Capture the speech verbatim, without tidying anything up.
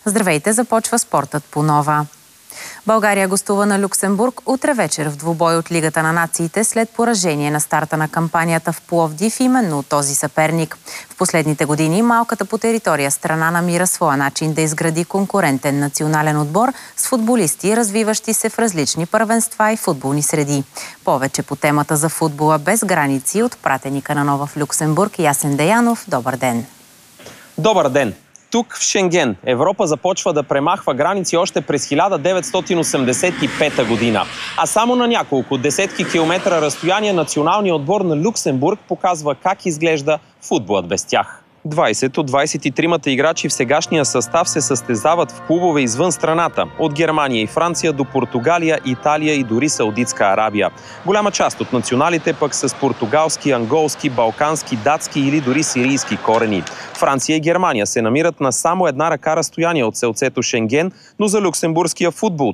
Здравейте, започва спортът по Нова. България гостува на Люксембург утре вечер в двубой от Лигата на нациите след поражение на старта на кампанията в Пловдив, именно от този съперник. В последните години малката по територия страна намира своя начин да изгради конкурентен национален отбор с футболисти, развиващи се в различни първенства и футболни среди. Повече по темата за футбола без граници от пратеника на Нова в Люксембург Ясен Деянов. Добър ден! Добър ден! Тук в Шенген Европа започва да премахва граници още през хиляда деветстотин осемдесет и пета година. А само на няколко десетки километра разстояние националният отбор на Люксембург показва как изглежда футболът без тях. двайсет от двайсет и тримата играчи в сегашния състав се състезават в клубове извън страната. От Германия и Франция до Португалия, Италия и дори Саудитска Арабия. Голяма част от националите пък с португалски, анголски, балкански, датски или дори сирийски корени. Франция и Германия се намират на само една ръка разстояние от селцето Шенген, но за люксембургския футбол